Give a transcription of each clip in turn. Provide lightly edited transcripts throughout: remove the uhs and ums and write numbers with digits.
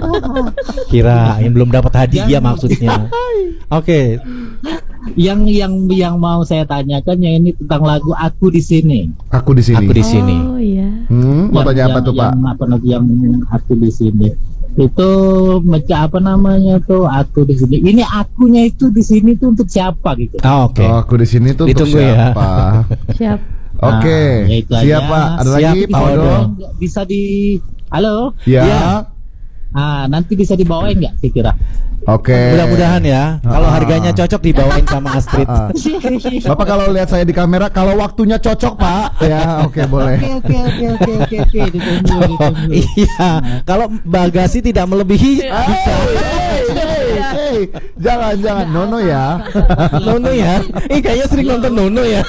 Kirain belum dapat hadiah maksudnya. Oke. Yang mau saya tanyakan yang ini tentang lagu Aku di Sini. Aku di sini. Aku di sini. Oh iya. Mau tanya apa tuh, Pak? Yang Aku di Sini. Itu apa namanya tuh Aku di Sini. Ini akunya itu di sini tuh untuk siapa gitu? Oke. Oh, aku di sini tuh untuk Ditunggu ya. siapa? Siap. Oke. Ya itu Siap, aja. Pak. Ada Siap, lagi, Pak Odo. Odo? Bisa di halo? Ya. Ya. Nanti bisa dibawain nggak kira-kira? Oke. Mudah-mudahan ya. Kalau harganya cocok dibawain sama Astrid. Bapak kalau lihat saya di kamera, kalau waktunya cocok, Pak. Ya, oke, boleh. Oke. Ditunggu. Iya. Kalau bagasi tidak melebihi bisa. Hey, jangan Nono ya. Nono ya. Kayaknya sering nonton Nono ya.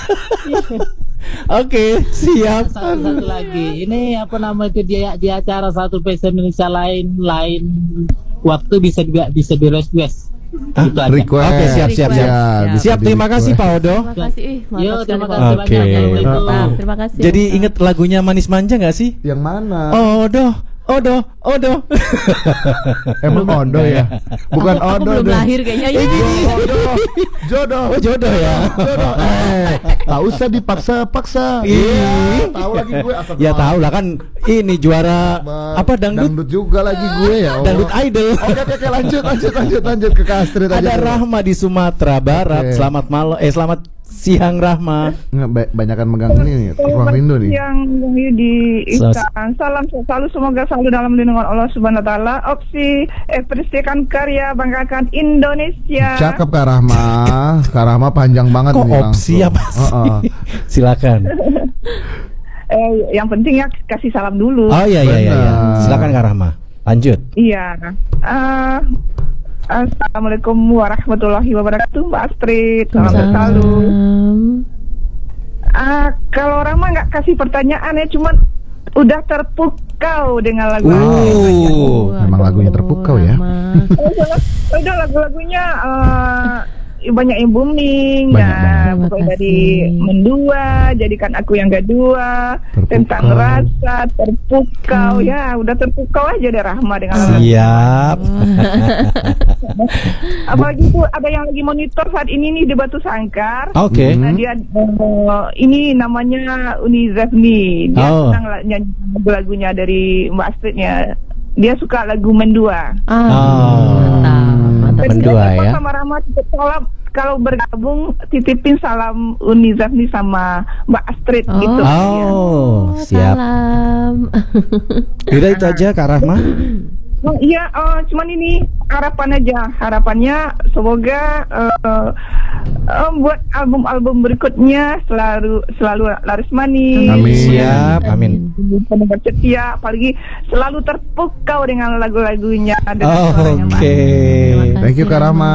Oke, siap. Satu lagi. Ini apa nama itu di acara satu PC Indonesia lain waktu bisa di request. Itu aja. Request. Oke, siap. bisa Siap, terima kasih Pak Odo. Terima kasih. Yo, Mantap terima sekali, kasih Pak. Oke. banyak. Mantap, terima kasih. Jadi inget lagunya Manis Manja nggak sih? Yang mana? Odo. Emang Odo ya? Bukan Aku Odo belum deh. lahir kayaknya. Jodoh. Oh, jodoh ya. Jodoh. Tak usah dipaksa-paksa. Ih. Tahu lagi gue asal. Ya tahu lah kan ini juara apa dangdut juga lagi gue ya. Allah. dangdut idol. Oke, lanjut ke Astrid aja. Ada Rahma di Sumatera Barat. Oke. Selamat siang Rahma. Banyakan megang ini ruang rindu nih. Yang di Ikan. Salam selalu, semoga selalu dalam lindungan Allah Subhanahu wa taala. Opsi ekspresikan karya, banggakan Indonesia. Cakep Kak Rahma. Kak Rahma panjang banget Kok nih opsi langsung. apa sih? Silakan. Yang penting ya kasih salam dulu. Oh iya. Benar. Silakan Kak Rahma. Lanjut. Iya. Assalamualaikum warahmatullahi wabarakatuh, Mbak Astrid. Salam selalu. Kalau orang mah nggak kasih pertanyaan ya, cuman udah terpukau dengan lagu. Memang lagunya terpukau ya. Udah lagu-lagunya banyak yang booming. Banyak Pokoknya dari Mendua, Jadikan Aku Yang Kedua, Terpukau. Tentang Rasa, Terpukau. Ya udah terpukau aja deh Rahma dengan lagu. Siap. Apalagi tuh ada yang lagi monitor saat ini nih di Batu Sangkar. Oke. Nah dia ini namanya Uni Zafni. Dia senang nyanyi lagu-lagunya dari Mbak Astridnya. Dia suka lagu Mendua. Mantap. Mendua ya. Sama Rahma titip salam, kalau bergabung titipin salam Uni Zafni sama Mbak Astrid gitu. Siap. Salam. Udah itu aja Kak Rahma. Iya, cuman ini harapannya semoga buat album-album berikutnya selalu laris manis. Amin. Siap, amin. Pendengar setia, apalagi selalu terpukau dengan lagu-lagunya dengan suaranya Mbak. Oke. Thank you Kak Rahma.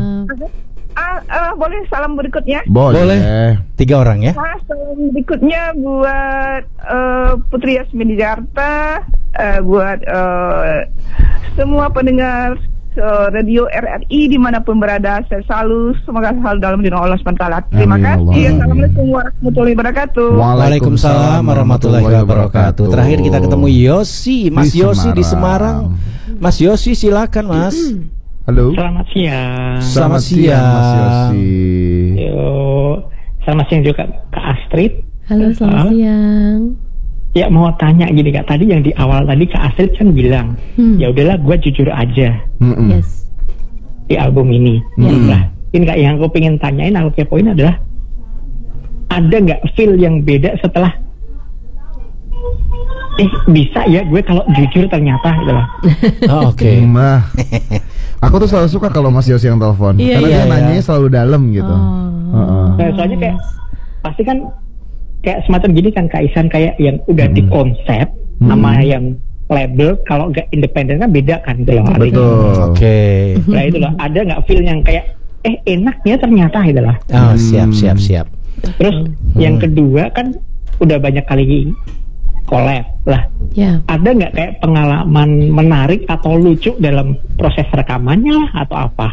Boleh salam berikutnya? Boleh. 3 orang ya. Salam berikutnya buat Putri Yasmin di Jakarta, buat semua pendengar radio RRI dimanapun berada, selalu semoga selalu dalam lindungan Allah SWT. Terima Amin, kasih. Allah. Assalamualaikum warahmatullahi wabarakatuh. Waalaikumsalam warahmatullahi wabarakatuh. Terakhir kita ketemu Yosi, Mas Di Yosi di Semarang. Semarang. Mas Yosi silakan Mas. Halo. Selamat siang. Selamat siang. Mas Yosi. Yo, selamat siang juga Kak Astrid. Halo, selamat siang. Ya mau tanya gini Kak, tadi yang di awal tadi Kak Astrid kan bilang, ya udahlah gue jujur aja Yes. di album ini. Nah, ini Kak yang aku pengen tanyain, aku kepoin adalah ada nggak feel yang beda setelah bisa ya gue kalau jujur ternyata gitu loh. Oke. Aku tuh selalu suka kalau Mas Yosi yang telepon. Iya, Karena iya, dia iya. nanyanya selalu dalam gitu. Nah, soalnya kayak pasti kan kayak semacam gini kan Kak Isan, kayak yang udah di konsep sama yang label, kalau nggak independen kan beda kan gitu loh. Betul. Oke. Nah itu loh, ada nggak feel yang kayak enaknya ternyata gitu lah. Oh, siap. Terus yang kedua kan udah banyak kali collab lah. Ya. Ada nggak kayak pengalaman menarik atau lucu dalam proses rekamannya lah atau apa?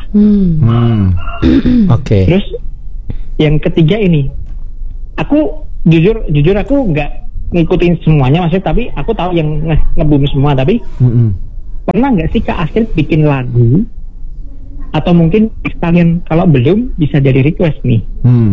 Oke. Terus yang ketiga ini, aku jujur aku nggak ngikutin semuanya maksudnya, tapi aku tahu yang nge-boom semua, tapi pernah nggak sih Kak Astrid bikin lagu? Atau mungkin sekalian kalau belum bisa jadi request nih.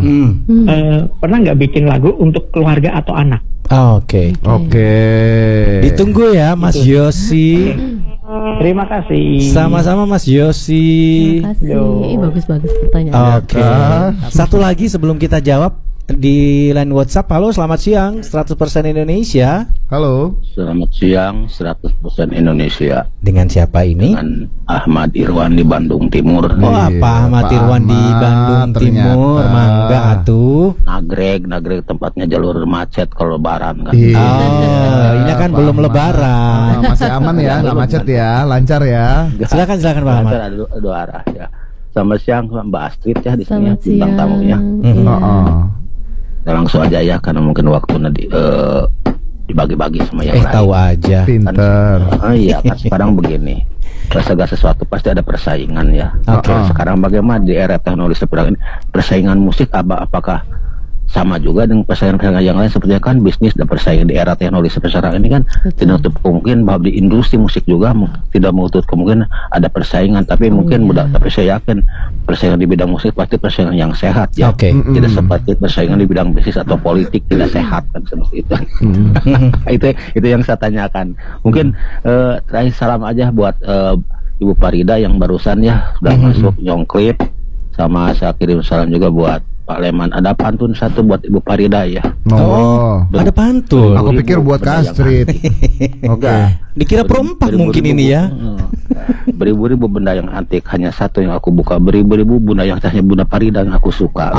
Pernah nggak bikin lagu untuk keluarga atau anak? Oke. Oke. Ditunggu ya Mas Yosi. Terima kasih. Sama-sama Mas Yosi. Terima kasih. Yo. Bagus-bagus pertanyaan. Oke. Satu lagi sebelum kita jawab di line WhatsApp. Halo, selamat siang. 100% Indonesia. Halo. Selamat siang, 100% Indonesia. Dengan siapa ini? Dengan Ahmad Irwan di Bandung Timur. Oh, apa Ahmad Pak Irwan di Ahmad, Bandung Timur? ternyata. Mangga atuh. Nagreg tempatnya jalur macet kalau lebaran kan. Iya. Oh, ini kan Pak belum Ahmad. lebaran. Masih aman ya, nggak macet ya, lancar ya. Silakan Pak Ahmad. Ada dua arah ya. Selamat siang Mbak Astrid ya di sini Selamat bintang siang. tamunya. Mhm. Iya. Ya, langsung aja ya karena mungkin waktunya dibagi-bagi sama yang lain. Tahu aja. Pinter. Oh iya kan sekarang begini. Segala sesuatu pasti ada persaingan ya. Oke. Sekarang bagaimana di era teknologi seperti ini persaingan musik apakah sama juga dengan persaingan yang lain seperti kan bisnis dan persaingan di era teknologi seperti sekarang ini kan tidak menutup kemungkinan bahwa di industri musik juga tidak menutup kemungkinan ada persaingan tapi mungkin mudah tapi saya yakin persaingan di bidang musik pasti persaingan yang sehat ya. Oke. Tidak seperti persaingan di bidang bisnis atau politik tidak sehat kan seperti itu. itu yang saya tanyakan. Mungkin terakhir salam aja buat Ibu Farida yang barusan ya sudah masuk nyongklip, sama saya kirim salam juga buat Pak Leman. Ada pantun satu buat Ibu Farida ya. Oh. Ada pantun. Aku pikir buat Kak Astrid. Oke. Dikira perempat mungkin ini ya. Beribu-ribu benda yang antik, hanya satu yang aku buka. Beribu-ribu benda yang hanya Bunda Farida yang aku suka.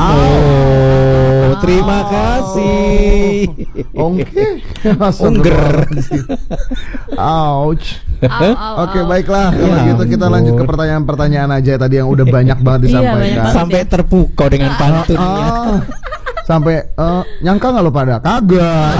Oh, terima kasih. Oke. Ungger. Ouch. Oke, baiklah. Kalau Ya gitu kita lanjut ke pertanyaan-pertanyaan aja tadi yang udah banyak banget Iya, disampaikan. banyak Sampai terpukau dengan pantunnya. Sampai nyangka nggak lo pada? Kagak.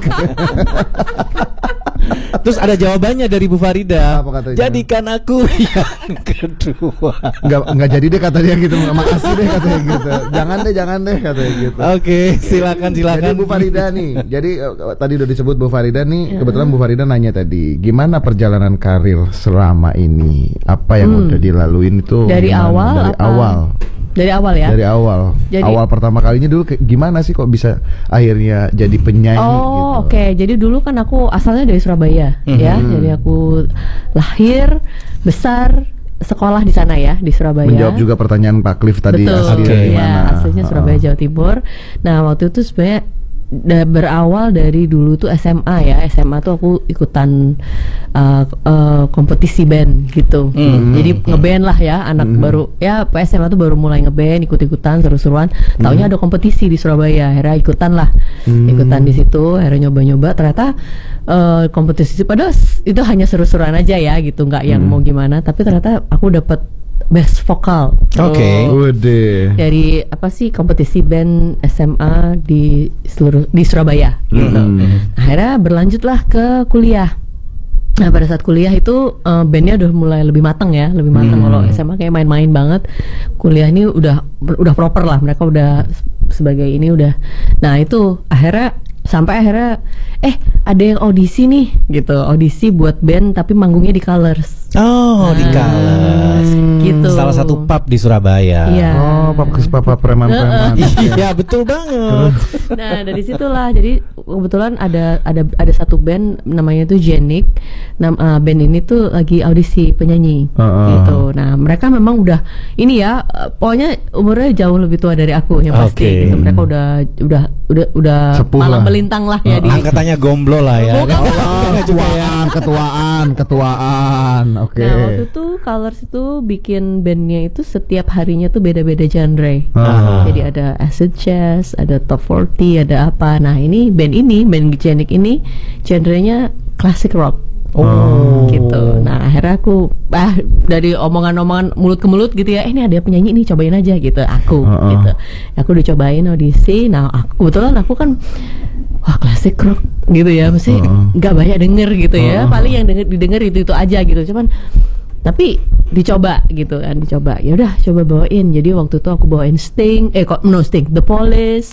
Terus ada jawabannya dari Bu Farida. Apa katanya? Jadikan aku yang kedua. Nggak jadi deh kata dia gitu. Makasih deh katanya gitu. Jangan deh katanya gitu. Oke, silakan. Jadi Bu Farida nih. Jadi tadi udah disebut Bu Farida nih. Kebetulan Bu Farida nanya tadi, gimana perjalanan karir selama ini? Apa yang udah dilaluin itu? Dari gimana? awal Dari apa? awal. Dari awal ya? Dari awal. Jadi- awal pertama kalinya dulu gimana sih kok bisa akhirnya jadi penyanyi gitu? Oh, oke. Jadi dulu kan aku asalnya dari Surabaya ya. Jadi aku lahir, besar, sekolah di sana ya, di Surabaya. Menjawab juga pertanyaan Pak Cliff tadi Betul, asli Oke. dari ya, mana? aslinya Surabaya, Jawa Timur. Nah, waktu itu sebenarnya berawal dari dulu tuh SMA ya. SMA tuh aku ikutan kompetisi band gitu. Jadi ngeband lah ya, anak baru ya SMA tuh baru mulai ngeband, ikut-ikutan seru-seruan. Taunya ada kompetisi di Surabaya, akhirnya ikutan lah. Ikutan di situ, akhirnya nyoba-nyoba. Ternyata kompetisi padahal itu hanya seru-seruan aja ya gitu, nggak yang mau gimana. Tapi ternyata aku dapat best vokal. Oke. Udah. Dari apa sih kompetisi band SMA di Surabaya gitu. Akhirnya berlanjutlah ke kuliah. Nah pada saat kuliah itu bandnya udah mulai lebih matang ya, lebih matang. Kalau SMA kayak main-main banget. Kuliah ini udah proper lah, mereka udah sebagai ini udah. Nah itu sampai akhirnya ada yang audisi nih gitu, audisi buat band tapi manggungnya di Colors. Oh, di Colors. Gitu. Salah satu pub di Surabaya. Iya. Oh, papa preman-preman. Iya, betul banget. Nah dari situlah, jadi kebetulan ada satu band namanya tuh Jenik. Band ini tuh lagi audisi penyanyi gitu. Nah mereka memang udah ini ya, pokoknya umurnya jauh lebih tua dari aku yang pasti. Oke. Gitu. Mereka udah Sepuh malang lah. melintang lah ya di. Angkatannya gomblo lah ya. Bukan. ketuaan. Oke. Nah waktu itu Colors itu bikin bandnya itu setiap harinya tuh beda-beda genre. Jadi ada acid jazz, ada top 40, ada apa. Nah ini band Jenik ini genrenya classic rock. Gitu. Nah akhirnya aku dari omongan-omongan mulut ke mulut gitu ya, ini ada penyanyi nih, cobain aja gitu. Aku gitu. Aku dicobain audisi. Nah kebetulan aku kan classic rock gitu ya, mesti nggak banyak denger gitu ya. Paling yang didengar itu aja gitu. Cuman Tapi dicoba gitu kan, ya udah coba bawain. Jadi waktu itu aku bawain Sting, The Police,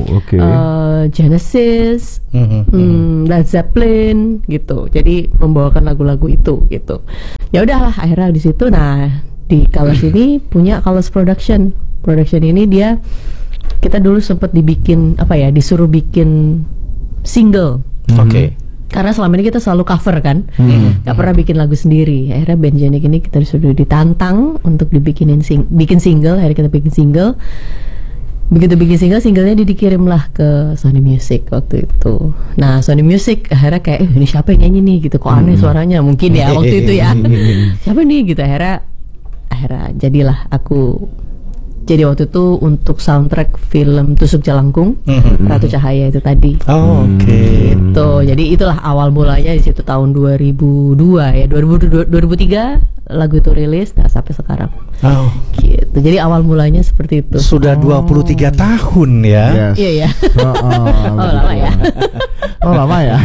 Genesis, Led Zeppelin gitu. Jadi membawakan lagu-lagu itu gitu. Ya udahlah akhirnya di situ. Nah, di Colors ini punya Colors Production. Production ini dia, kita dulu sempat disuruh bikin single. Karena selama ini kita selalu cover kan, gak pernah bikin lagu sendiri. Akhirnya band Jenik ini kita sudah ditantang untuk bikin single. Akhirnya kita bikin single. Begitu bikin singlenya dikirim lah ke Sony Music waktu itu. Nah, Sony Music akhirnya kayak ini siapa yang nyanyi nih gitu, kok aneh suaranya, mungkin ya waktu itu ya. Siapa nih gitu. Akhirnya jadilah aku. Jadi waktu itu untuk soundtrack film Tusuk Jalangkung, Ratu Cahaya itu tadi. Gitu. Jadi itulah awal mulanya di situ tahun 2002 ya. 2003 lagu itu rilis, nah sampai sekarang. Gitu. Jadi awal mulanya seperti itu. Sudah 23 tahun ya. Yes. Iya ya. Lama ya. Lama ya.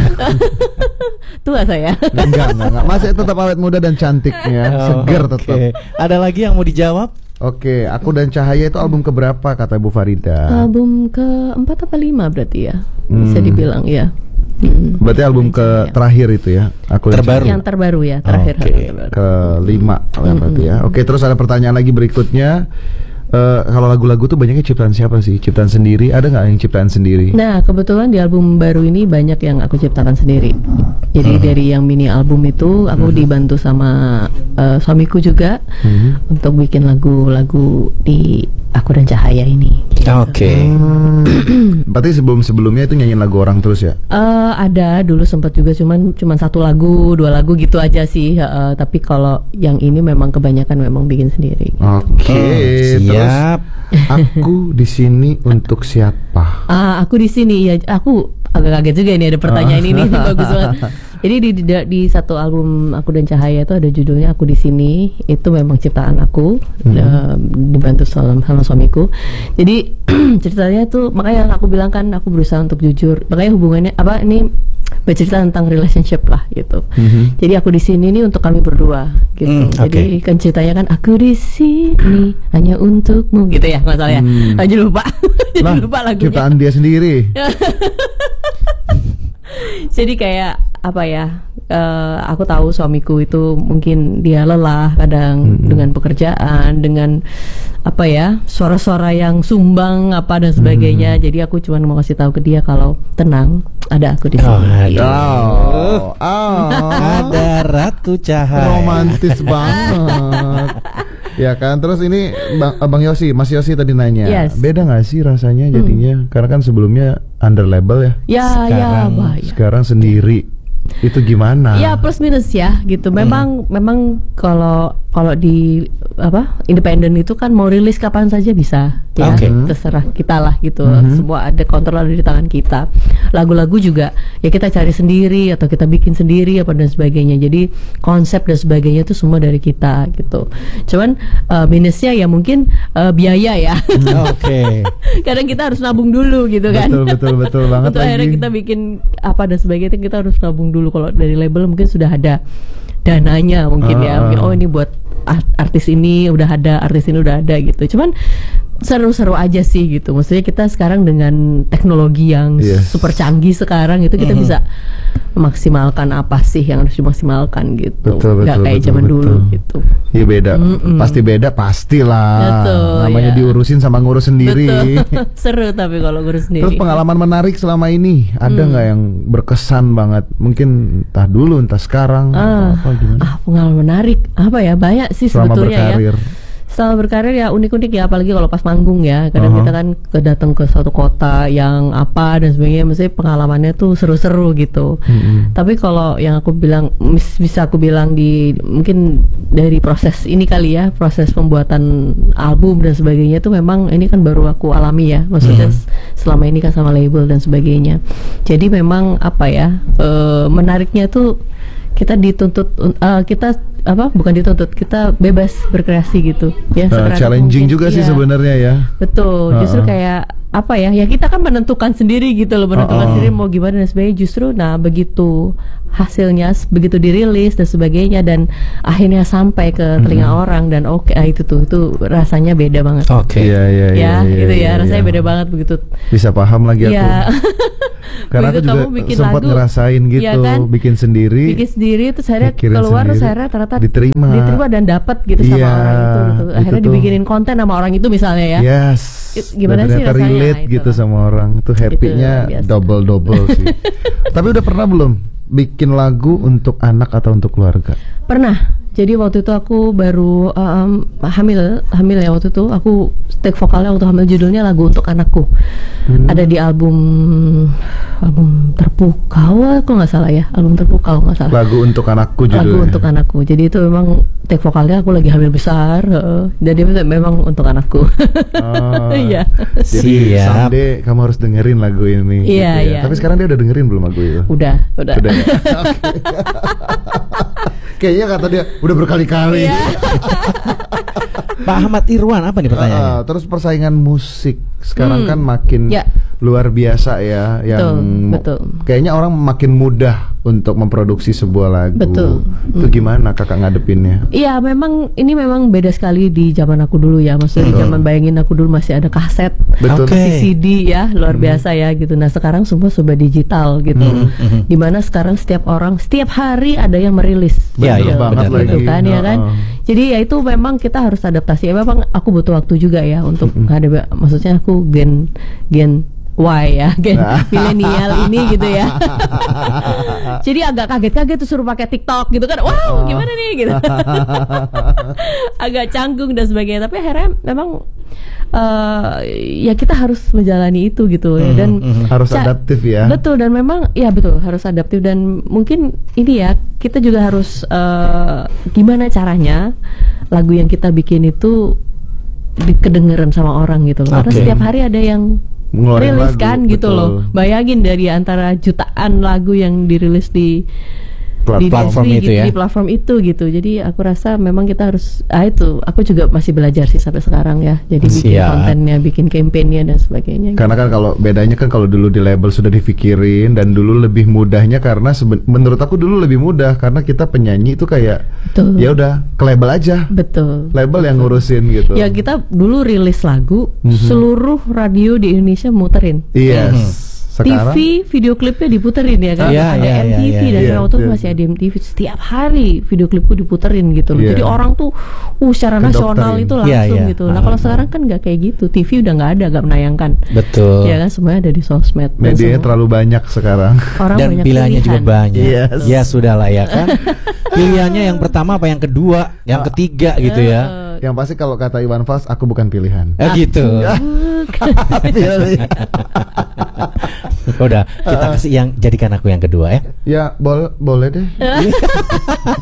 Tua saya. Enggak. Masih tetap awet muda dan cantiknya, seger tetap. Ada lagi yang mau dijawab? Oke, Aku dan Cahaya itu album keberapa kata Bu Farida? Album ke-4 apa 5 berarti ya? Bisa dibilang ya. Berarti album terakhir itu ya? Aku terbaru. Yang terbaru ya, terakhir. Ke-5 berarti ya. Oke, terus ada pertanyaan lagi berikutnya. Kalau lagu-lagu tuh banyaknya ciptaan siapa sih? Ciptaan sendiri? Ada nggak yang ciptaan sendiri? Nah, kebetulan di album baru ini banyak yang aku ciptakan sendiri. Jadi dari yang mini album itu aku dibantu sama suamiku juga untuk bikin lagu-lagu di Aku dan Cahaya ini. Gitu. Berarti sebelumnya itu nyanyiin lagu orang terus ya? Ada dulu sempat juga, cuman 1 lagu, 2 lagu gitu aja sih. Tapi kalau yang ini memang kebanyakan memang bikin sendiri. Terus Aku di sini untuk siapa? Aku di sini ya. Aku agak kaget juga ini ada pertanyaan ini bagus banget. Jadi di satu album Aku dan Cahaya itu ada judulnya Aku di Sini. Itu memang ciptaan aku, dibantu sama suamiku. Jadi ceritanya tuh, makanya aku bilang kan aku berusaha untuk jujur. Makanya hubungannya ini bercerita tentang relationship lah gitu. Jadi aku di sini nih untuk kami berdua gitu. Jadi kan ceritanya kan aku di sini hanya untukmu gitu ya masalahnya. Aja lupa. Jadi lupa lagunya. Ciptaan dia sendiri. Jadi kayak aku tahu suamiku itu mungkin dia lelah kadang dengan pekerjaan, dengan suara-suara yang sumbang dan sebagainya. Jadi aku cuma mau kasih tahu ke dia kalau tenang, ada aku di sini. Ada Ratu Cahaya. Romantis banget. Ya kan, terus ini Bang Yosi, Mas Yosi tadi nanya, beda nggak sih rasanya jadinya? Karena kan sebelumnya under label ya. Sekarang sendiri. Itu gimana? Ya plus minus ya gitu. Memang kalau di independen itu kan mau rilis kapan saja bisa ya. Terserah kita lah gitu. Semua ada kontrol di tangan kita. Lagu-lagu juga ya kita cari sendiri atau kita bikin sendiri dan sebagainya. Jadi konsep dan sebagainya itu semua dari kita gitu. Cuman minusnya ya mungkin biaya ya. Kadang kita harus nabung dulu gitu kan. Betul banget. Untuk akhirnya kita bikin dan sebagainya kita harus nabung dulu. Kalau dari label mungkin sudah ada dananya mungkin ya. Mungkin ini buat artis ini udah ada, artis ini udah ada gitu. Cuman seru-seru aja sih gitu. Maksudnya kita sekarang dengan teknologi yang super canggih sekarang itu kita bisa memaksimalkan apa sih yang harus dimaksimalkan gitu. Gak kayak zaman dulu gitu. Iya beda. Pasti beda, pastilah. Namanya diurusin sama ngurus sendiri. Seru tapi kalau ngurus sendiri. Terus pengalaman menarik selama ini ada nggak yang berkesan banget? Mungkin entah dulu, entah sekarang. Apa gimana? Pengalaman menarik apa ya? Banyak sih sebetulnya ya. Selama berkarir ya unik-unik ya, apalagi kalau pas manggung ya. Kadang kita kan datang ke suatu kota yang dan sebagainya, mesti pengalamannya tuh seru-seru gitu. Tapi kalau yang aku bilang, bisa aku bilang mungkin dari proses ini kali ya, proses pembuatan album dan sebagainya tuh memang ini kan baru aku alami ya. Maksudnya selama ini kan sama label dan sebagainya. Jadi memang menariknya tuh kita dituntut bukan dituntut, kita bebas berkreasi gitu ya. Challenging juga sih sebenarnya ya. Betul, justru kayak ya kita kan menentukan sendiri gitu loh, menentukan sendiri mau gimana dan sebagainya. Justru begitu hasilnya begitu dirilis dan sebagainya dan akhirnya sampai ke telinga orang dan itu rasanya beda banget. Iya, gitu ya, rasanya beda banget begitu. Bisa paham lagi aku. Karena aku juga sempat ngerasain gitu, ya kan? bikin sendiri terus akhirnya keluar terus akhirnya ternyata diterima dan dapat gitu sama orang itu gitu. Akhirnya dibikinin konten sama orang itu misalnya ya. Gimana sih rasanya relate gitu sama orang. Itu happy-nya double sih. Tapi udah pernah belum bikin lagu untuk anak atau untuk keluarga? Pernah. Jadi waktu itu aku baru hamil ya, waktu itu aku take vokalnya waktu hamil, judulnya Lagu Untuk Anakku. Ada di album Terpukau kalau nggak salah ya, album Terpukau nggak salah. Lagu Untuk Anakku judulnya. Lagu Untuk Anakku. Jadi itu memang take vokalnya aku lagi hamil besar. Jadi memang untuk anakku. Iya. Jadi someday kamu harus dengerin lagu ini. Iya, gitu ya. Tapi sekarang dia udah dengerin belum lagu itu? Udah. Ya? Kayaknya kata dia udah berkali-kali. Pak Ahmad Irwan, apa nih pertanyaannya? Terus persaingan musik sekarang kan makin luar biasa ya, yang betul. Kayaknya orang makin mudah untuk memproduksi sebuah lagu. Betul. Itu gimana kakak ngadepinnya? Iya, memang beda sekali di zaman aku dulu ya. Maksudnya di zaman bayangin aku dulu masih ada kaset, masih CD ya, luar biasa ya gitu. Nah sekarang semua sudah digital gitu. Dimana sekarang setiap hari ada yang merilis. Betul banget gitu kan ya kan. Jadi ya itu memang kita harus adaptasi. Ya memang aku butuh waktu juga ya untuk menghadapi. Maksudnya aku gen Y ya, gen milenial ini gitu ya. Jadi agak kaget-kaget tuh suruh pakai TikTok gitu kan. Wow, gimana nih gitu. Agak canggung dan sebagainya. Tapi akhirnya memang ya kita harus menjalani itu gitu ya. Dan harus adaptif ya. Betul, dan memang ya betul harus adaptif. Dan mungkin ini ya, kita juga harus gimana caranya lagu yang kita bikin itu kedengeran sama orang gitu loh. Karena setiap hari ada yang rilis kan gitu loh. Bayangin dari antara jutaan lagu yang dirilis di platform itu ya. Di platform itu gitu. Jadi aku rasa memang kita harus itu aku juga masih belajar sih sampai sekarang ya. Jadi bikin kontennya, bikin kampanyenya dan sebagainya. Karena kan kalau bedanya kan kalau dulu di label sudah dipikirin dan dulu lebih mudahnya karena menurut aku dulu lebih mudah karena kita penyanyi itu kayak ya udah ke label aja. Betul. Label yang ngurusin gitu. Ya kita dulu rilis lagu, seluruh radio di Indonesia muterin. Yes. Sekarang, TV video klipnya diputerin ya kan, ada MTV dan waktu itu masih ada MTV, setiap hari video klipku diputerin gitu loh. Jadi orang tuh secara nasional itu langsung gitu. Nah kalau sekarang kan nggak kayak gitu, TV udah nggak ada, nggak menayangkan. Betul. Ya kan semuanya ada di sosmed. Medianya terlalu banyak sekarang. Orang dan banyak pilihannya juga banyak. Ya sudah lah ya kan. Pilihannya yang pertama apa yang kedua, yang ketiga gitu ya. Yang pasti kalau kata Iwan Fals, aku bukan pilihan. Gitu. Udah, kita kasih yang jadikan aku yang kedua ya. Ya boleh deh.